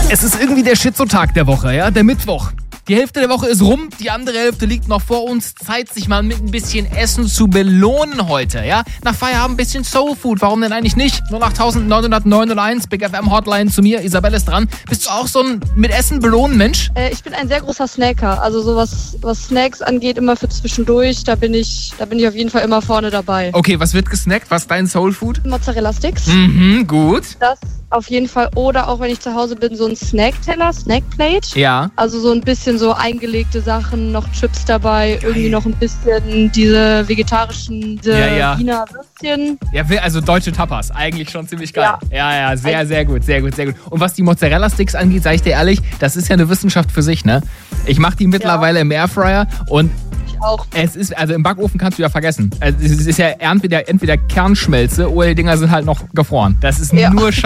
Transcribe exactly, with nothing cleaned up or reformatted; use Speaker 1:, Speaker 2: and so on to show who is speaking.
Speaker 1: Es ist irgendwie der Schizotag der Woche, ja, der Mittwoch. Die Hälfte der Woche ist rum, die andere Hälfte liegt noch vor uns. Zeit, sich mal mit ein bisschen Essen zu belohnen heute, ja? Nach Feierabend ein bisschen Soulfood, warum denn eigentlich nicht? null acht neun null neun null eins, Big F M Hotline zu mir, Isabelle ist dran. Bist du auch so ein mit Essen belohnen Mensch?
Speaker 2: Äh, ich bin ein sehr großer Snacker, also so was, was Snacks angeht, immer für zwischendurch, da bin ich, da bin ich auf jeden Fall immer vorne dabei.
Speaker 1: Okay, was wird gesnackt? Was ist dein Soulfood?
Speaker 2: Mozzarella-Sticks.
Speaker 1: Mhm, gut.
Speaker 2: Das auf jeden Fall. Oder auch wenn ich zu Hause bin, so ein Snackteller, Snackplate.
Speaker 1: Ja.
Speaker 2: Also so ein bisschen so eingelegte Sachen, noch Chips dabei, irgendwie noch ein bisschen diese vegetarischen, diese
Speaker 1: Ja, ja.
Speaker 2: Wiener Würstchen.
Speaker 1: Ja, also deutsche Tapas, eigentlich schon ziemlich geil.
Speaker 2: Ja.
Speaker 1: Ja, ja, sehr, sehr gut, sehr gut, sehr gut. Und was die Mozzarella-Sticks angeht, sage ich dir ehrlich, das ist ja eine Wissenschaft für sich, ne? Ich mache die mittlerweile im Airfryer und
Speaker 2: Auch.
Speaker 1: es ist, also im Backofen kannst du ja vergessen. Also es ist ja entweder, entweder Kernschmelze oder die Dinger sind halt noch gefroren. Das ist
Speaker 2: Ja.
Speaker 1: nur Scheiße.